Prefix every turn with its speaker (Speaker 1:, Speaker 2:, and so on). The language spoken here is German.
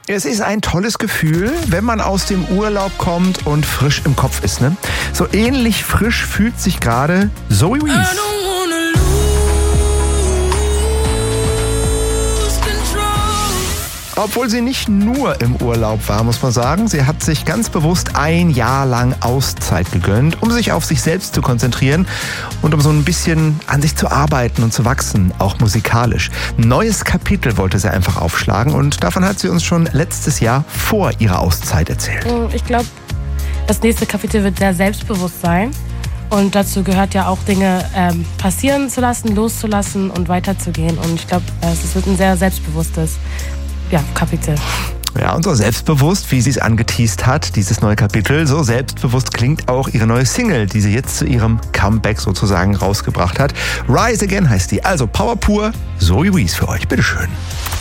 Speaker 1: Es ist ein tolles Gefühl, wenn man aus dem Urlaub kommt und frisch im Kopf ist, ne? So ähnlich frisch fühlt sich gerade Zoe Wees. Obwohl sie nicht nur im Urlaub war, muss man sagen. Sie hat sich ganz bewusst ein Jahr lang Auszeit gegönnt, um sich auf sich selbst zu konzentrieren und um so ein bisschen an sich zu arbeiten und zu wachsen, auch musikalisch. Ein neues Kapitel wollte sie einfach aufschlagen und davon hat sie uns schon letztes Jahr vor ihrer Auszeit erzählt.
Speaker 2: Ich glaube, das nächste Kapitel wird sehr selbstbewusst sein. Und dazu gehört ja auch Dinge passieren zu lassen, loszulassen und weiterzugehen. Und ich glaube, es wird ein sehr selbstbewusstes Kapitel.
Speaker 1: Ja, und so selbstbewusst, wie sie es angeteast hat, dieses neue Kapitel, so selbstbewusst klingt auch ihre neue Single, die sie jetzt zu ihrem Comeback sozusagen rausgebracht hat. Rise Again heißt die. Also Power pur, Zoe Wees für euch. Bitteschön.